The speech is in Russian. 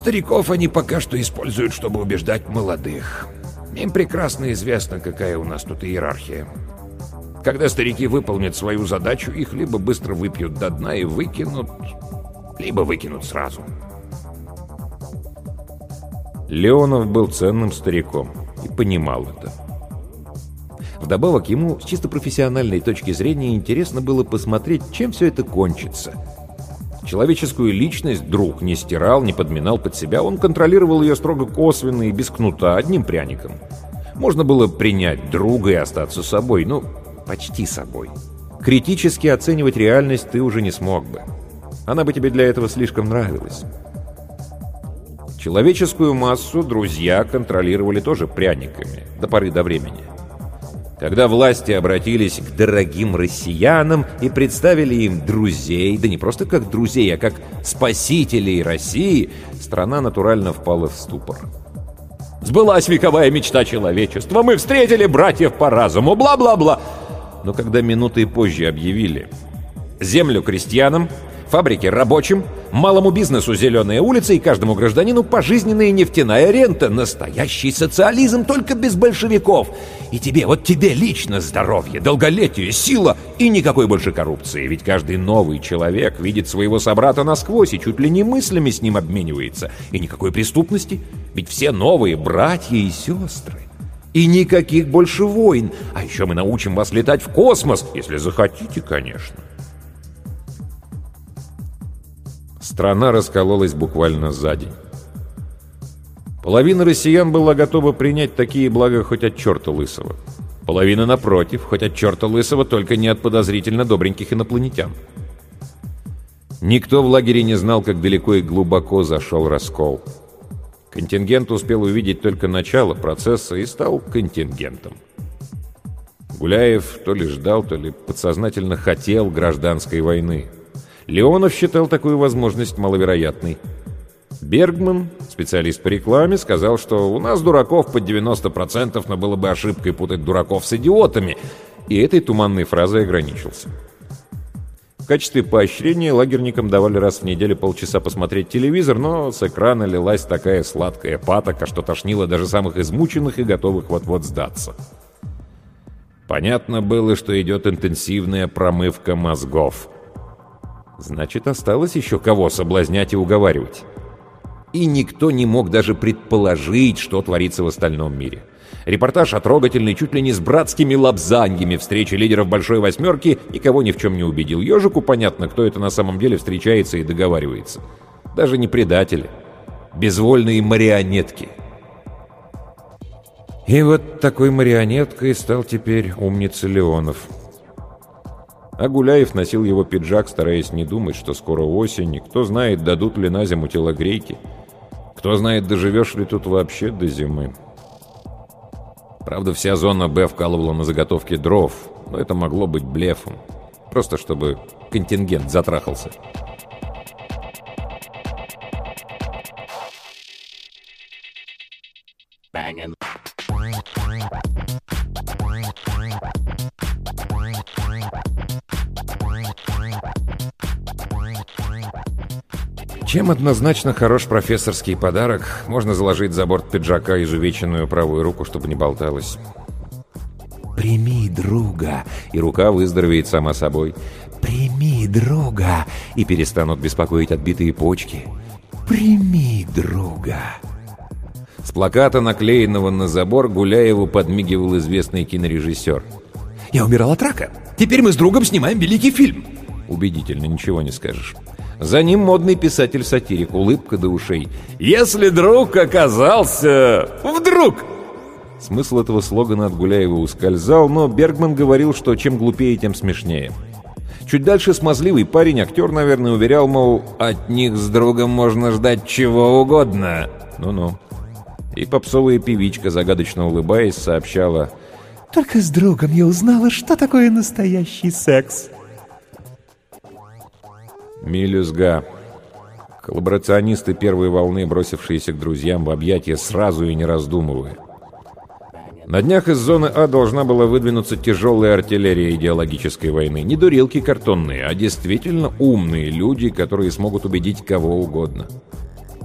Стариков они пока что используют, чтобы убеждать молодых. Им прекрасно известно, какая у нас тут иерархия. Когда старики выполнят свою задачу, их либо быстро выпьют до дна и выкинут, либо выкинут сразу. Леонов был ценным стариком и понимал это. Вдобавок, ему с чисто профессиональной точки зрения интересно было посмотреть, чем все это кончится. Человеческую личность друг не стирал, не подминал под себя, он контролировал ее строго косвенно и без кнута, одним пряником. Можно было принять друга и остаться собой, ну, почти собой. Критически оценивать реальность ты уже не смог бы. Она бы тебе для этого слишком нравилась. Человеческую массу друзья контролировали тоже пряниками, до поры до времени. Когда власти обратились к дорогим россиянам и представили им друзей, да не просто как друзей, а как спасителей России, страна натурально впала в ступор. Сбылась вековая мечта человечества, мы встретили братьев по разуму, бла-бла-бла. Но когда минуты позже объявили землю крестьянам, фабрики рабочим, малому бизнесу зеленая улица и каждому гражданину пожизненная нефтяная рента. Настоящий социализм, только без большевиков. И тебе, вот тебе лично здоровье, долголетие, сила и никакой больше коррупции. Ведь каждый новый человек видит своего собрата насквозь и чуть ли не мыслями с ним обменивается. И никакой преступности, ведь все новые братья и сестры. И никаких больше войн. А еще мы научим вас летать в космос, если захотите, конечно. Страна раскололась буквально за день. Половина россиян была готова принять такие блага хоть от черта лысого. Половина, напротив, хоть от черта лысого, только не от подозрительно добреньких инопланетян. Никто в лагере не знал, как далеко и глубоко зашел раскол. Контингент успел увидеть только начало процесса и стал контингентом. Гуляев то ли ждал, то ли подсознательно хотел гражданской войны. Леонов считал такую возможность маловероятной. Бергман, специалист по рекламе, сказал, что у нас дураков под 90%, но было бы ошибкой путать дураков с идиотами, и этой туманной фразой ограничился. В качестве поощрения лагерникам давали раз в неделю полчаса посмотреть телевизор, но с экрана лилась такая сладкая патока, что тошнило даже самых измученных и готовых вот-вот сдаться. Понятно было, что идет интенсивная промывка мозгов. Значит, осталось еще кого соблазнять и уговаривать. И никто не мог даже предположить, что творится в остальном мире. Репортаж отрогательный, чуть ли не с братскими лапзаньями встречи лидеров «Большой восьмерки» никого ни в чем не убедил. Ежику понятно, кто это на самом деле встречается и договаривается. Даже не предатели. Безвольные марионетки. И вот такой марионеткой стал теперь умница Леонов. А Гуляев носил его пиджак, стараясь не думать, что скоро осень, и кто знает, дадут ли на зиму телогрейки. Кто знает, доживешь ли тут вообще до зимы. Правда, вся зона «Б» вкалывала на заготовке дров, но это могло быть блефом. Просто чтобы контингент затрахался. Banging. Чем однозначно хорош профессорский подарок, можно заложить за борт пиджака изувеченную правую руку, чтобы не болталась. «Прими друга», и рука выздоровеет сама собой. «Прими друга», и перестанут беспокоить отбитые почки. «Прими друга». С плаката, наклеенного на забор, Гуляеву подмигивал известный кинорежиссер. «Я умирал от рака. Теперь мы с другом снимаем великий фильм». Убедительно, ничего не скажешь. За ним модный писатель-сатирик, улыбка до ушей. «Если друг оказался... вдруг!» Смысл этого слогана от Гуляева ускользал, но Бергман говорил, что чем глупее, тем смешнее. Чуть дальше смазливый парень, актер, наверное, уверял, мол, от них с другом можно ждать чего угодно. Ну-ну. И попсовая певичка, загадочно улыбаясь, сообщала: «Только с другом я узнала, что такое настоящий секс». Мелюзга. Коллаборационисты первой волны, бросившиеся к друзьям в объятия сразу и не раздумывая. На днях из зоны А должна была выдвинуться тяжелая артиллерия идеологической войны. Не дурилки картонные, а действительно умные люди, которые смогут убедить кого угодно.